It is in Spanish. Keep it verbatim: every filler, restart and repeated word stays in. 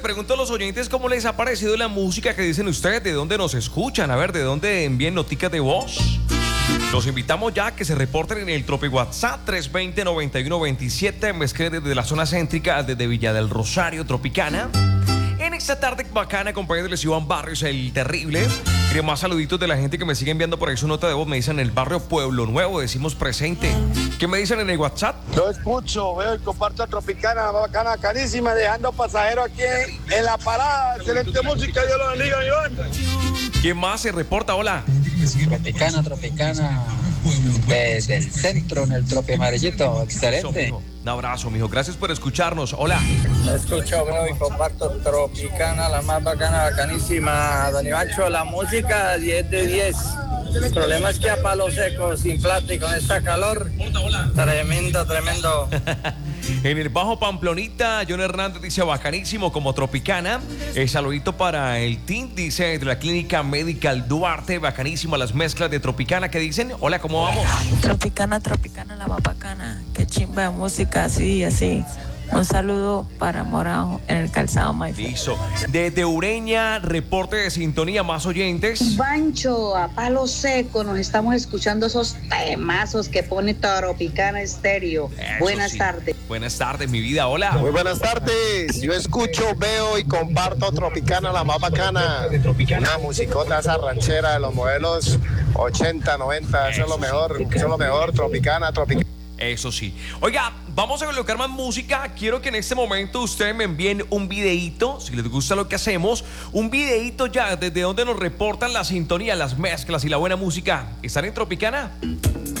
pregunto a los oyentes cómo les ha parecido la música que dicen ustedes, de dónde nos escuchan, a ver, de dónde envíen noticas de voz. Los invitamos ya a que se reporten en el Tropi WhatsApp tres dos cero, nueve uno dos siete, me escriben desde la zona céntrica, desde Villa del Rosario, Tropicana. En esta tarde bacana, acompañándoles Iván Barrios, el terrible. Quiero más saluditos de la gente que me sigue enviando por ahí su nota de voz. Me dicen en el barrio Pueblo Nuevo, decimos presente. ¿Qué me dicen en el WhatsApp? Yo escucho, veo y comparto a Tropicana, bacana, carísima, dejando pasajeros aquí en, en la parada. Excelente música, Dios lo bendiga, Iván. ¿Quién más se reporta? Hola. Tropicana, Tropicana, desde el centro, en el Tropi Amarillito, excelente. Eso, un abrazo, mijo, gracias por escucharnos. Hola. Escucho, veo y comparto Tropicana, la más bacana, bacanísima. Don Ivancho, la música diez de diez. El problema es que a palo seco, sin plata y con esta calor, tremendo, tremendo. En el Bajo Pamplonita, John Hernández dice bacanísimo como Tropicana. El saludito para el team, dice de la Clínica Medical Duarte, bacanísimo las mezclas de Tropicana. ¿Qué dicen? Hola, ¿cómo vamos? Tropicana, Tropicana, la más bacana. Qué chimba de música, así, así. Un saludo para Morao en el calzado Mayfair. Listo. Desde Ureña, reporte de sintonía, más oyentes. Bancho, a palo seco, nos estamos escuchando esos temazos que pone Tropicana Estéreo. Eso Buenas sí. tardes. Buenas tardes, mi vida, hola. Muy buenas tardes. Yo escucho, veo y comparto Tropicana, la más bacana. Una musicota esa ranchera de los modelos ochenta, noventa. Eso es lo mejor, eso es lo mejor. Tropicana, Tropicana. Eso sí. Oiga, vamos a colocar más música. Quiero que en este momento ustedes me envíen un videíto, si les gusta lo que hacemos, un videíto ya desde donde nos reportan la sintonía, las mezclas y la buena música. ¿Están en Tropicana?